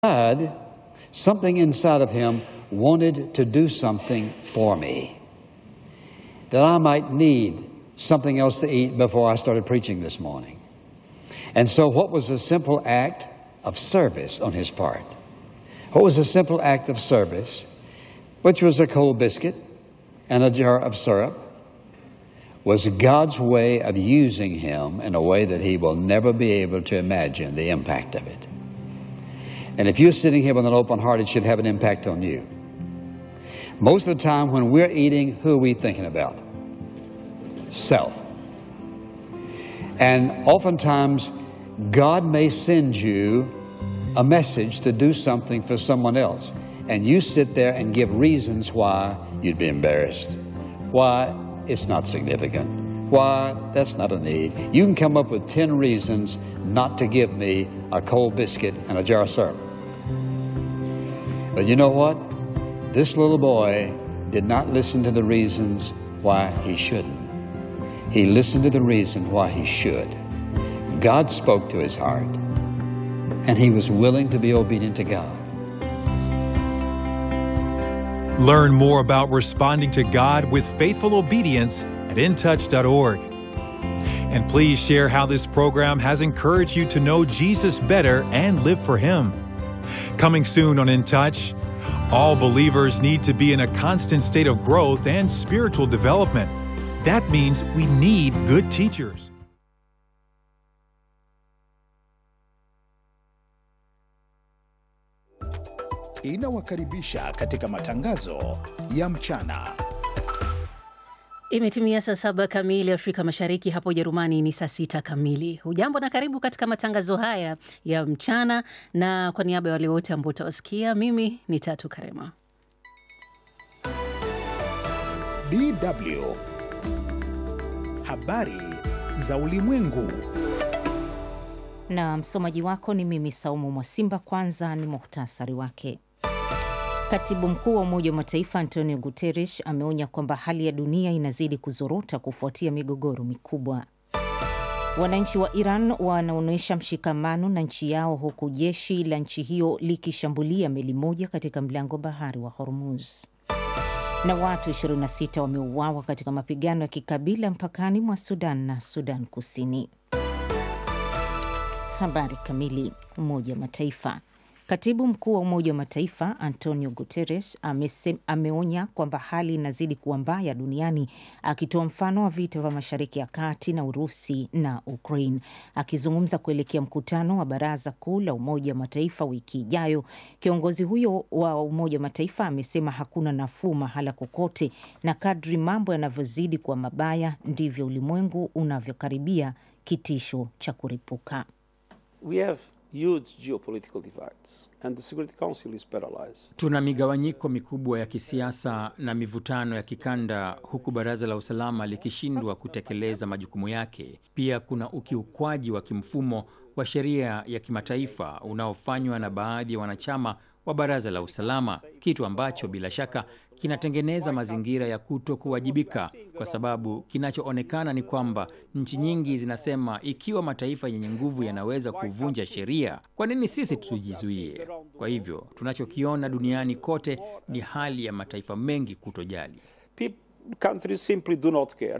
God, something inside of him wanted to do something for me, that I might need something else to eat before I started preaching this morning. And so what was a simple act of service on his part? What was a simple act of service, which was a cold biscuit and a jar of syrup, was God's way of using him in a way that he will never be able to imagine the impact of it. And if you're sitting here with an open heart, it should have an impact on you. Most of the time when we're eating, who are we thinking about? Self. And oftentimes, God may send you a message to do something for someone else. And you sit there and give reasons why you'd be embarrassed, why it's not significant, why that's not a need. You can come up with 10 reasons not to give me a cold biscuit and a jar of syrup. But you know what? This little boy did not listen to the reasons why he shouldn't. He listened to the reason why he should. God spoke to his heart, and he was willing to be obedient to God. Learn more about responding to God with faithful obedience at intouch.org. And please share how this program has encouraged you to know Jesus better and live for him. Coming soon on In Touch, all believers need to be in a constant state of growth and spiritual development. That means we need good teachers. Inawakaribisha katika matangazo ya mchana. Imetimia saa 7 kamili Afrika Mashariki, hapo Ujerumani ni saa 6 kamili. Hujambo na karibu katika matangazo haya ya mchana, na kwa niaba ya wale wote ambao utawasikia, mimi ni Tatu Karema. DW. Habari za ulimwengu. Na msomaji wako ni mimi Saumu Mwasimba. Kwanza ni muhtasari wake. Katibu mkuu wa Umoja wa Mataifa Antonio Guterres ameonya kwamba hali ya dunia inazidi kuzorota kufuatia migogoro mikubwa. Wananchi wa Iran wanaonyesha mshikamano na nchi yao, huku jeshi la nchi hiyo likishambulia meli moja katika mlango bahari wa Hormuz. Na watu 26 wameuawa katika mapigano ya kikabila mpakani mwa Sudan na Sudan Kusini. Habari kamili. Umoja wa Mataifa. Katibu mkuu wa Umoja wa Mataifa Antonio Guterres ameonya kwamba hali inazidi kuwa mbaya duniani, akitoa mfano wa vita vya Mashariki ya Kati na Urusi na Ukraine. Akizungumza kuelekea mkutano wa Baraza Kuu la Umoja wa Mataifa wiki ijayo, kiongozi huyo wa Umoja wa Mataifa amesema hakuna nafuu mahala kokote, na kadri mambo yanavyozidi kuwa mabaya ndivyo ulimwengu unavyokaribia kitisho cha kuripuka. We have huge geopolitical divides and the Security Council is paralyzed. Tuna migawanyiko mikubwa ya kisiasa na mivutano ya kikanda, huku Baraza la Usalama likishindwa kutekeleza majukumu yake. Pia kuna ukiukwaji wa kimfumo wa sheria ya kimataifa unaofanywa na baadhi ya wanachama wa Baraza la Usalama, kitu ambacho bila shaka kinatengeneza mazingira ya kutokuwajibika, kwa sababu kinachoonekana ni kwamba nchi nyingi zinasema ikiwa mataifa yenye nguvu yanaweza kuvunja sheria, kwa nini sisi tujizuie? Kwa hivyo tunachokiona duniani kote ni hali ya mataifa mengi kutojali. Countries simply do not care.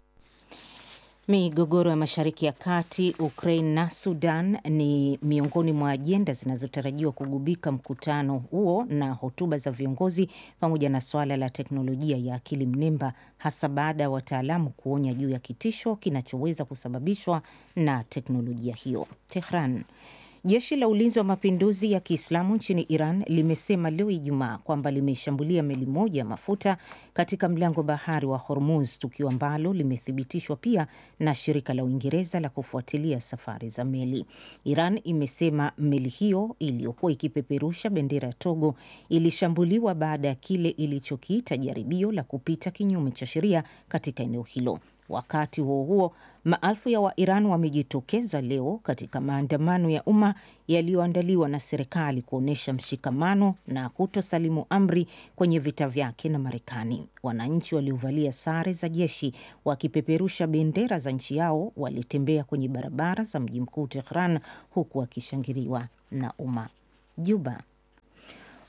Migogoro ya Mashariki ya Kati, Ukraine na Sudan ni miongoni mwa ajenda zinazotarajiwa kugubika mkutano huo na hotuba za viongozi, pamoja na swala la teknolojia ya akili mnemba, hasa baada ya wataalamu kuonya juu ya kitisho kinachoweza kusababishwa na teknolojia hiyo. Tehran. Jeshi la ulinzi wa mapinduzi ya Kiislamu nchini Iran limesema leo Ijumaa kwamba limeshambulia meli moja ya mafuta katika mlango bahari wa Hormuz, tukio ambalo limethibitishwa pia na shirika la Uingereza la kufuatilia safari za meli. Iran imesema meli hiyo iliyokuwa ikipeperusha bendera ya Togo ilishambuliwa baada ya kile ilichokiita jaribio la kupita kinyume cha sheria katika eneo hilo. Wakati huo huo, maelfu ya Wairan wamejitokeza leo katika maandamano ya umma yaliyoandaliwa na serikali kuonesha mshikamano na kutosalimu amri kwenye vita vyake na Marekani. Wananchi waliovalia sare za jeshi wakipeperusha bendera za nchi yao walitembea kwenye barabara za mji mkuu Tehran, huku wakishangiliwa na umma. Juba.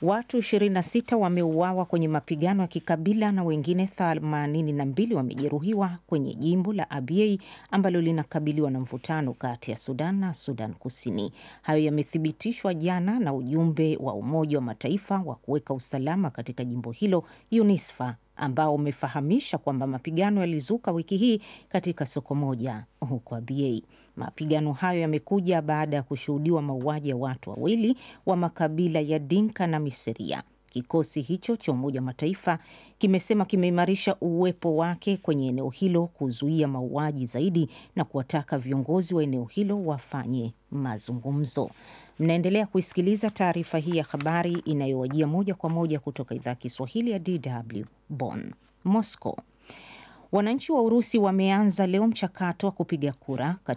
Watu 26 wameuawa kwenye mapigano ya kikabila na wengine 82 wamejeruhiwa kwenye jimbo la Abyei ambalo linakabiliwa na mvutano kati ya Sudan na Sudan Kusini. Hayo yamethibitishwa jana na ujumbe wa Umoja wa Mataifa wa kuweka usalama katika jimbo hilo, UNISFA, ambao umefahamisha kwamba mapigano yalizuka wiki hii katika soko moja huko Abyei. Mapigano hayo yamekuja baada ya kushuhudiwa mauaji ya watu wawili wa makabila ya Dinka na Miseria. Kikosi hicho cha Umoja wa Mataifa kimesema kimeimarisha uwepo wake kwenye eneo hilo kuzuia mauaji zaidi na kuwataka viongozi wa eneo hilo wafanye mazungumzo. Mnaendelea kuisikiliza taarifa hii ya habari inayowajia moja kwa moja kutoka idhaa ya Kiswahili ya DW Bonn. Moscow. Wananchi wa Urusi wameanza leo mchakato wa kupiga kura